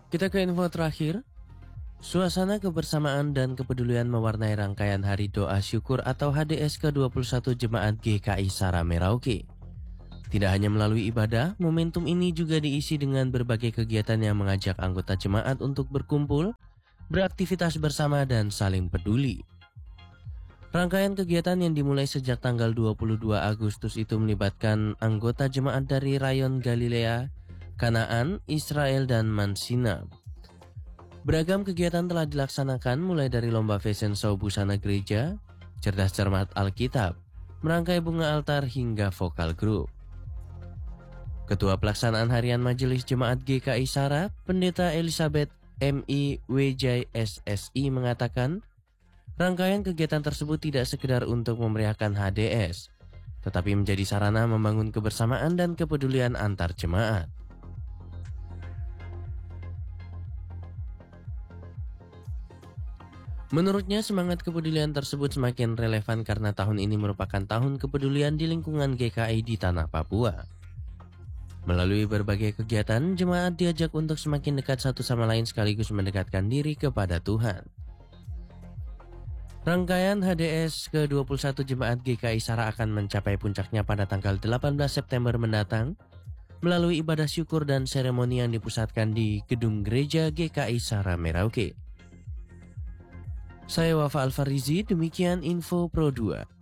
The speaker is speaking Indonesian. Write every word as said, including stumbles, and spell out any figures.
Kita ke info terakhir. Suasana kebersamaan dan kepedulian mewarnai rangkaian Hari Doa Syukur atau H D S ke dua puluh satu Jemaat G K I Sara Merauke. Tidak hanya melalui ibadah, momentum ini juga diisi dengan berbagai kegiatan yang mengajak anggota jemaat untuk berkumpul, beraktivitas bersama dan saling peduli. Rangkaian kegiatan yang dimulai sejak tanggal dua puluh dua Agustus itu melibatkan anggota jemaat dari Rayon Galilea, Kanaan, Israel, dan Mansina. Beragam kegiatan telah dilaksanakan mulai dari lomba fashion show busana gereja, cerdas cermat Alkitab, merangkai bunga altar hingga vokal grup. Ketua Pelaksanaan Harian Majelis Jemaat G K I Sara, Pendeta Elizabeth M I W J S S I mengatakan, rangkaian kegiatan tersebut tidak sekedar untuk memeriahkan H D S, tetapi menjadi sarana membangun kebersamaan dan kepedulian antar jemaat. Menurutnya, semangat kepedulian tersebut semakin relevan karena tahun ini merupakan tahun kepedulian di lingkungan G K I di tanah Papua. Melalui berbagai kegiatan, jemaat diajak untuk semakin dekat satu sama lain sekaligus mendekatkan diri kepada Tuhan. Rangkaian H D S ke dua puluh satu Jemaat G K I Sara akan mencapai puncaknya pada tanggal delapan belas September mendatang melalui ibadah syukur dan seremoni yang dipusatkan di Gedung Gereja G K I Sara Merauke. Saya Wafa Alfarizi, demikian info Pro dua.